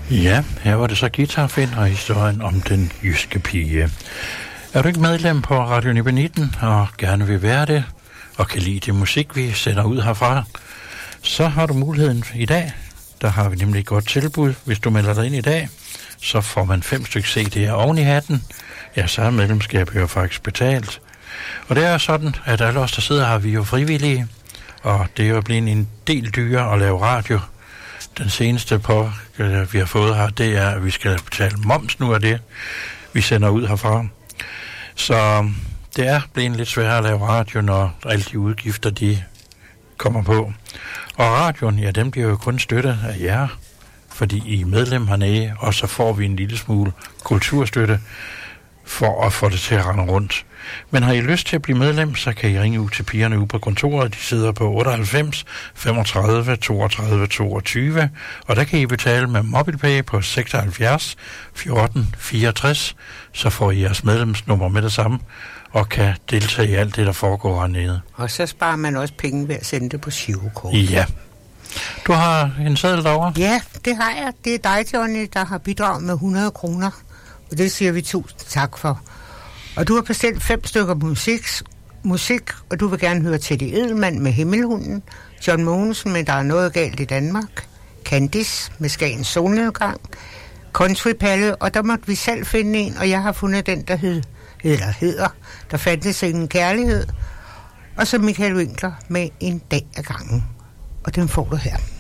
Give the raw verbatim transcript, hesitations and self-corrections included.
Ja, her var det så Guitarfind og historien om den jyske pige. Er du ikke medlem på Radio nitten nitten og gerne vil være det, og kan lide det musik, vi sender ud herfra, så har du muligheden i dag. Der har vi nemlig et godt tilbud. Hvis du melder dig ind i dag, så får man fem stykker C D'er oven i hatten. Ja, så er medlemskab jo faktisk betalt. Og det er sådan, at alle os, der sidder her, vi er jo frivillige, og det er jo blevet en del dyrere at lave radio. Den seneste på, vi har fået her, det er, at vi skal betale moms nu af det, vi sender ud herfra. Så det er blevet lidt sværere at lave radio, når alle de udgifter, de kommer på. Og radioen, ja, den bliver jo kun støttet af jer, fordi I er medlem hernede, og så får vi en lille smule kulturstøtte for at få det til at rende rundt. Men har I lyst til at blive medlem, så kan I ringe ud til pigerne ude på kontoret. De sidder på otteoghalvfems femogtredive toogtredive toogtyve, og der kan I betale med MobilePay på seksoghalvfjerds fjorten fireogtres. Så får I jeres medlemsnummer med det samme, og kan deltage i alt det, der foregår hernede. Og så sparer man også penge ved at sende det på girokort. Ja. Du har en seddel derovre? Ja, det har jeg. Det er dig, Johnny, der har bidraget med hundrede kroner. Og det siger vi tusind tak for. Og du har bestilt fem stykker musik, musik, og du vil gerne høre Teddy Edelmann med Himmelhunden, John Mogensen med Der er noget galt i Danmark, Candice med Skagens solnedgang, Country Palle, og der måtte vi selv finde en, og jeg har fundet den, der hed, eller hedder, Der fandtes ingen kærlighed, og så Michael Winkler med En dag ad gangen. Og den får du her.